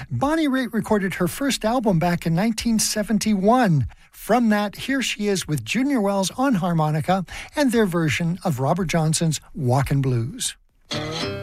Bonnie Raitt recorded her first album back in 1971. From that, here she is with Junior Wells on harmonica and their version of Robert Johnson's Walkin' Blues.